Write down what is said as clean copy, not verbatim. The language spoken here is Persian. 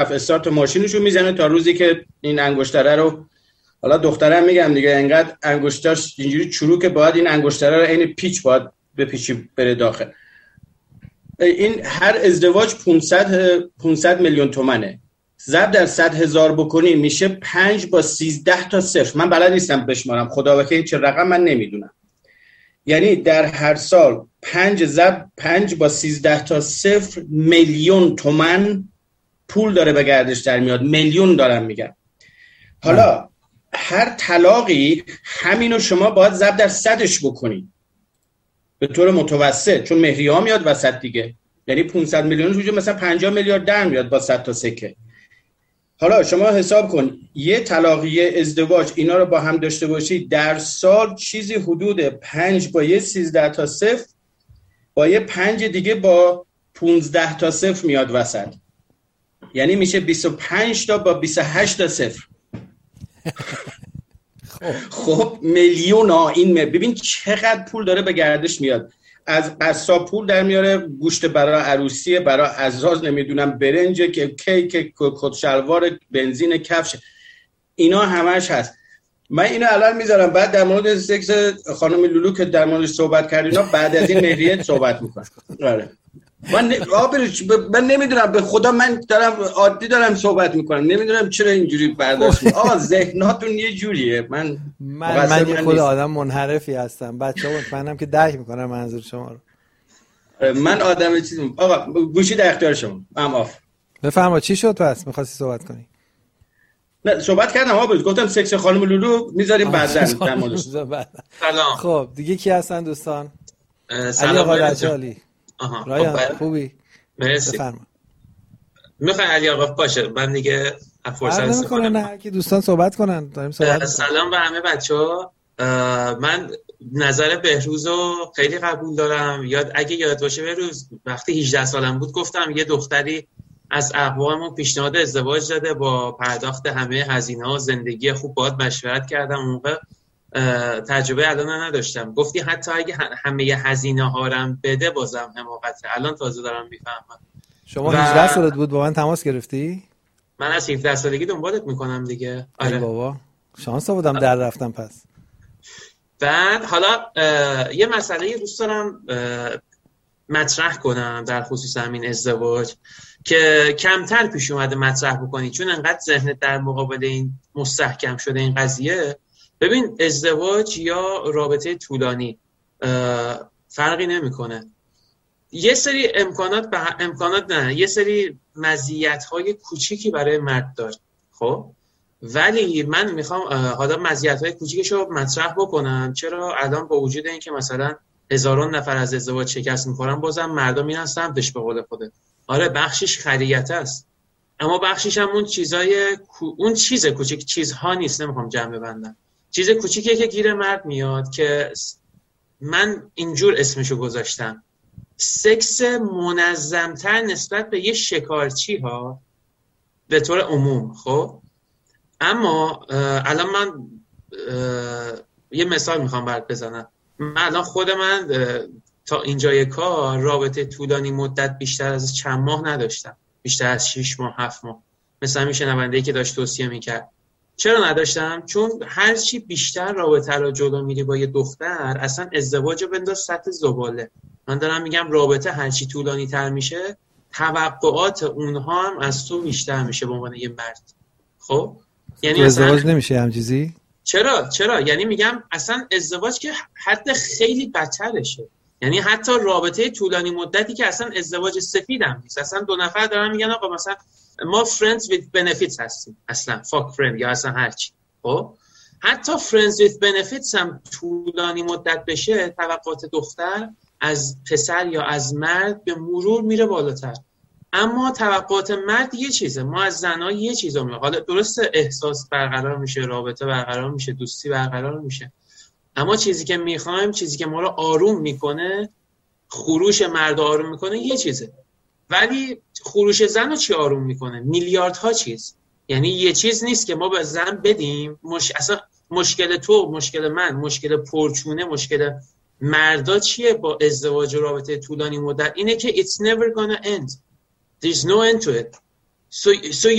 استارت ماشینشو میزنه تا روزی که این انگشتره رو، حالا دخترم میگم دیگه، انقدر انگشتاش اینجوری چروکه، باید این انگشتره رو عین پیچ باید بپیچی بره داخل. این هر ازدواج 500 میلیون تومنه، ضرب در 100,000 بکنی میشه 5 با 13 تا صفر. من بلد نیستم بشمارم، خدا وکیل این چه رقم من نمیدونم. یعنی در هر سال 5 با 13 تا صفر میلیون تومن پول داره به گردش در میاد. میلیون دارم میگم. حالا هر طلاقی همینو شما باید ضرب در 100ش بکنی به طور متوسط، چون مهریه ها میاد وسط دیگه. یعنی 500 میلیون توجه مثلا 50 میلیارد در میاد با 100 تا سکه. حالا شما حساب کن یه طلاقی ازدواج اینا رو با هم داشته باشی در سال چیزی حدود 5 با 13 تا صفر با یه 5 دیگه با 15 تا صفر میاد وسط. یعنی میشه 25 تا با 28 تا صفر. خب میلیون ها. این ببین چقدر پول داره به گردش میاد. از قصاب پول در میاره، گوشت برای عروسی، برای عزاز، نمیدونم برنج، که کیک، کت شلوار، بنزین، کفش، اینا همش هست. من اینو الان میذارم، بعد در مورد سکس خانم لولو که در موردش صحبت کردینا بعد از این مهریه صحبت میکنم. آره من نمیدونم، به خدا من دارم عادی دارم صحبت میکنم، نمیدونم چرا اینجوری برداشت میکنم. ذهناتون یه جوریه. من یه خود آدم منحرفی هستم. بچه‌ها مطمئنم که درک میکنم منظور شما رو. من آدم چیزی. آقا گوشی در اختیار شما. آف. بفرما چی شد پس؟ می‌خواستی صحبت کنی؟ نه صحبت کردم آقا، گفتم سکس خانم لولو میذاریم بعدا در موردش. سلام. خب دیگه کی هستن دوستان؟ سلام آقا رجالی. رایان خوبی؟ مرسی. بفرما. میخوای علی آقا باشه، من دیگه فرصت استفاده نه که دوستان صحبت کنن، داریم صحبت. سلام به همه بچه‌ها. من نظر بهروزو خیلی قبول دارم. اگه یاد باشه بهروز وقتی 18 سالم بود گفتم یه دختری از اقوامون پیشنهاد ازدواج داده، با پرداخت همه هزینه‌ها، زندگی خوب باهات مشورت کردم. اون موقع تجربه الان نداشتم. گفتی حتی اگه همه هزینه‌ها رو بده بازم حماقته. الان تازه دارم میفهمم. شما 18 سالت بود با من تماس گرفتی؟ من از 17 سالگی دنبالت میکنم دیگه. آره بابا شانس آوردم در رفتم. پس بعد حالا یه مسئله دوست دارم مطرح کنم در خصوص همین ازدواج که کمتر پیش اومده مطرح بکنی، چون انقدر ذهنت در مقابل این مستحکم شده این قضیه. ببین ازدواج یا رابطه طولانی فرقی نمیکنه. یه سری امکانات نه، یه سری مزیت‌های کوچیکی برای مرد داره. خب ولی من میخوام حالا مزیت‌های کوچیکشو مطرح بکنم. چرا الان با وجود این که مثلا هزاران نفر از ازدواج شکست میخورن بازم مردم میرن سمتش؟ به قول خودت آره بخشش خریت است، اما بخشش هم اون چیز کوچیک چیزها نیست. نمیخوام جمع ببندم. چیز کوچیکیه که گیر مرد میاد که من اینجور اسمشو گذاشتم سکس منظمتر نسبت به یه شکارچی ها به طور عموم. خب اما الان من یه مثال میخوام برات بزنم. من الان خود من تا اینجای کار رابطه طولانی مدت بیشتر از چند ماه نداشتم، بیشتر از 6 ماه 7 ماه، مثلا میشه نونده‌ای که داشت توصیه میکرد. چرا نداشتم؟ چون هرچی بیشتر رابطه رو جلو میری با یه دختر، اصلا ازدواج رو بنداز سطح زباله. من دارم میگم رابطه هرچی طولانی تر میشه توقعات اونها هم از تو بیشتر میشه به عنوان یه مرد. خب یعنی ازدواج نمیشه هم چیزی؟ چرا یعنی میگم اصلا ازدواج که حد خیلی بدترشه. یعنی حتی رابطه طولانی مدتی که اصلا ازدواج سفید هم نیست، اصلا دو نفر دارن میگن آقا مثلا ما friends with benefits هستیم، اصلا fuck friend یا اصلا هرچی. خب حتی friends with benefits هم طولانی مدت بشه، توقعات دختر از پسر یا از مرد به مرور میره بالاتر. اما توقعات مرد یه چیزه، ما از زنها یه چیزا میخوایم. حالا درسته احساس برقرار میشه، رابطه برقرار میشه، دوستی برقرار میشه، اما چیزی که میخوایم، چیزی که ما رو آروم میکنه، خروش مرد آروم میکنه یه چیزه، ولی خروش زن رو چی آروم میکنه؟ میلیاردها چیز. یعنی یه چیز نیست که ما به زن بدیم. اصلا مشکل تو، مشکل من، مشکل پرچونه، مشکل مردا چیه با ازدواج و رابطه طولانی مدت؟ اینه که it's never gonna end. There's no end to it. so